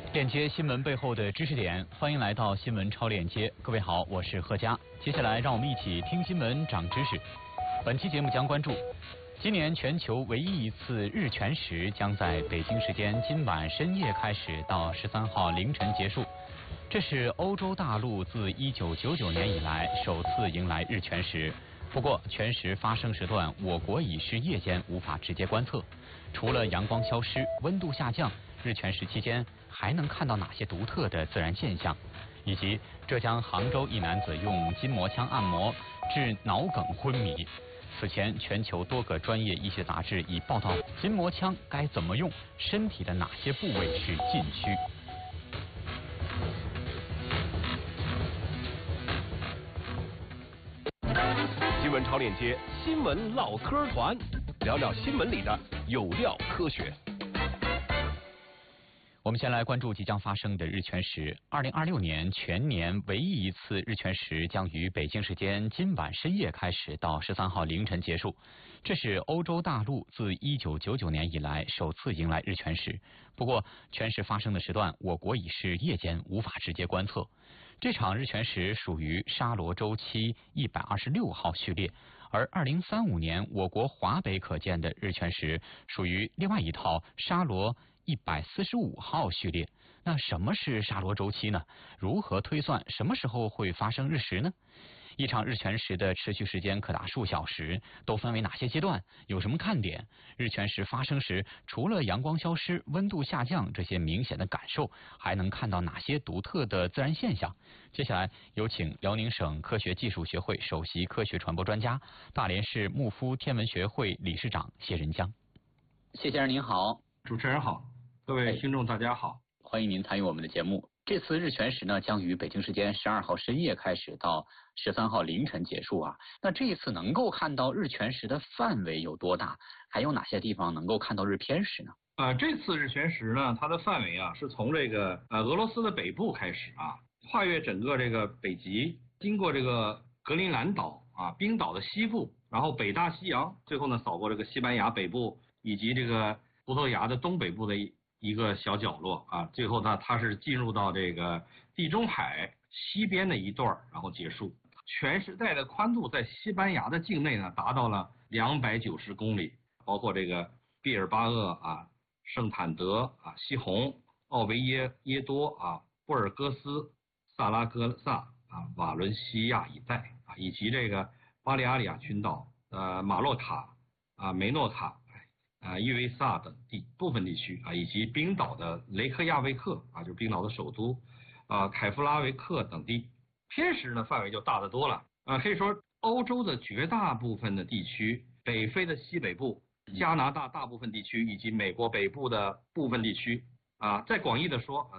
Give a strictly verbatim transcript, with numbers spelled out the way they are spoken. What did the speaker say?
链接新闻背后的知识点，欢迎来到新闻超链接。各位好，我是贺佳。接下来让我们一起听新闻长知识。本期节目将关注今年全球唯一一次日全食将在北京时间今晚深夜开始，到十三号凌晨结束。这是欧洲大陆自一九九九年以来首次迎来日全食。不过，全食发生时段，我国已是夜间，无法直接观测。除了阳光消失、温度下降，日全食期间还能看到哪些独特的自然现象？以及浙江杭州一男子用筋膜枪按摩致脑梗昏迷。此前，全球多个专业医学杂志已报道筋膜枪该怎么用，身体的哪些部位是禁区。 新闻超链接，新闻唠嗑团，聊聊新闻里的有料科学。 我们先来关注即将发生的日全食。二零二六年全年唯一一次日全食将于北京时间今晚深夜开始，到十三号凌晨结束。这是欧洲大陆自一九九九年以来首次迎来日全食。不过，全食发生的时段，我国已是夜间，无法直接观测。这场日全食属于沙罗周期一百二十六号序列，而二零三五年我国华北可见的日全食属于另外一套沙罗一百四十五号序列。那什么是沙罗周期呢？如何推算什么时候会发生日食呢？一场日全食的持续时间可达数小时，都分为哪些阶段？有什么看点？日全食发生时，除了阳光消失、温度下降这些明显的感受，还能看到哪些独特的自然现象？接下来有请辽宁省科学技术学会首席科学传播专家、大连市牧夫天文学会理事长谢仁江。谢先生您好。 主持人好，各位听众大家好， 欢迎您参与我们的节目。这次日全食呢，将于北京时间十二号深夜开始，到十三号凌晨结束啊。那这一次能够看到日全食的范围有多大？还有哪些地方能够看到日偏食呢？ 呃，这次日全食呢，它的范围啊是从这个呃俄罗斯的北部开始啊，跨越整个这个北极，经过这个格陵兰岛啊、冰岛的西部，然后北大西洋，最后呢扫过这个西班牙北部以及这个葡萄牙的东北部的一一个小角落啊，最后呢它是进入到这个地中海西边的一段，然后结束。全时带的宽度在西班牙的境内呢达到了两百九十公里，包括这个毕尔巴鄂啊、圣坦德啊、西红、奥维耶耶多啊、布尔戈斯、萨拉戈萨啊、瓦伦西亚一带啊，以及这个巴利阿里亚群岛、呃马洛卡啊、梅诺卡啊、伊维萨等地部分地区啊，以及冰岛的雷克雅未克啊，就是冰岛的首都啊、凯夫拉维克等地。偏食呢范围就大得多了啊，可以说欧洲的绝大部分的地区、北非的西北部、加拿大大部分地区以及美国北部的部分地区啊，再广义的说啊。